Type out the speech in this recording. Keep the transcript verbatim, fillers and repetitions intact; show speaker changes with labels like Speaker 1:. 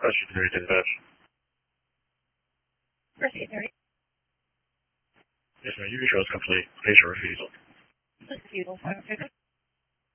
Speaker 1: Question three, dispatch.
Speaker 2: Proceed, Mary.
Speaker 1: Yes, ma'am. Your control is complete. Patient refusal.
Speaker 2: Refusal, final figure.